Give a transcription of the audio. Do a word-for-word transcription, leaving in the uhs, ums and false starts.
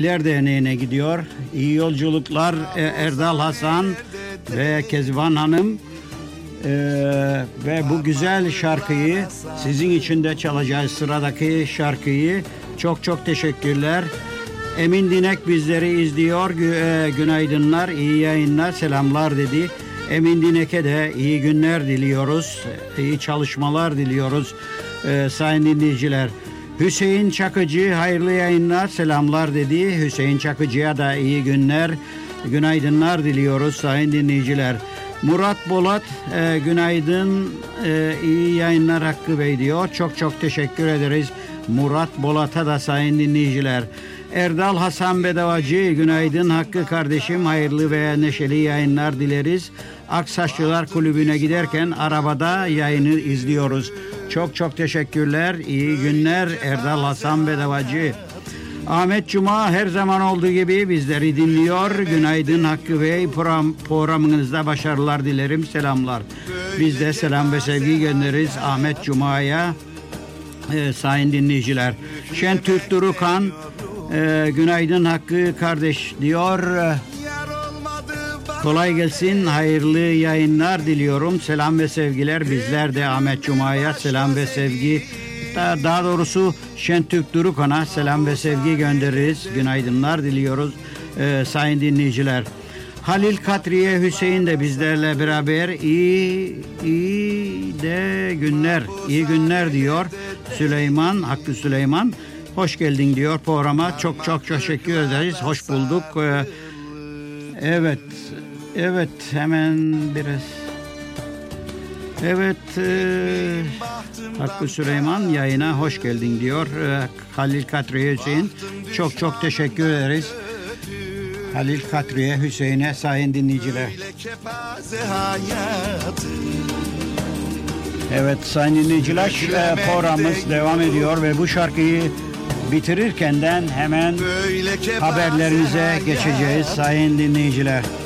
Derneği'ne gidiyor. İyi yolculuklar Erdal Hasan ve Kezban Hanım. Ee, ve bu güzel şarkıyı sizin için de çalacağız. Sıradaki şarkıyı çok çok teşekkürler. Emin Dinek bizleri izliyor. Gü- günaydınlar, iyi yayınlar, selamlar dedi. Emin Dinek'e de iyi günler diliyoruz. İyi çalışmalar diliyoruz ee, sayın dinleyiciler. Hüseyin Çakıcı hayırlı yayınlar, selamlar dedi. Hüseyin Çakıcı'ya da iyi günler, günaydınlar diliyoruz sayın dinleyiciler. Murat Bolat e, günaydın, e, iyi yayınlar Hakkı Bey diyor. Çok çok teşekkür ederiz Murat Bolat'a da sayın dinleyiciler. Erdal Hasan Bedavacı günaydın Hakkı kardeşim, hayırlı ve neşeli yayınlar dileriz. Aksaçlılar Kulübü'ne giderken arabada yayını izliyoruz. Çok çok teşekkürler, iyi günler Erdal Hasan Bedavacı. Ahmet Cuma her zaman olduğu gibi bizleri dinliyor. Günaydın Hakkı Bey, program, programınızda başarılar dilerim, selamlar. Biz de selam ve sevgi göndeririz Ahmet Cuma'ya e, sayın dinleyiciler. Şentürk Durukan e, günaydın Hakkı kardeş diyor. Kolay gelsin, hayırlı yayınlar diliyorum. Selam ve sevgiler. Bizler de Ahmet Cuma'ya selam ve sevgi, daha, daha doğrusu Şentürk Durukan'a selam ve sevgi göndeririz. Günaydınlar diliyoruz e, sayın dinleyiciler. Halil Katriye Hüseyin de bizlerle beraber iyi iyi de günler, iyi günler diyor. Süleyman, Hakkı Süleyman hoş geldin diyor programa. Çok çok teşekkür ederiz. Hoş bulduk. E, evet. Evet, hemen biraz. Evet, e, Hakkı Süleyman yayına hoş geldin diyor. E, Halil Katriye Hüseyin. Çok çok teşekkür ederiz. Halil Katriye Hüseyin'e sayın dinleyiciler. Evet sayın dinleyiciler, e, programımız devam ediyor ve bu şarkıyı bitirirkenden hemen haberlerimize geçeceğiz sayın dinleyiciler.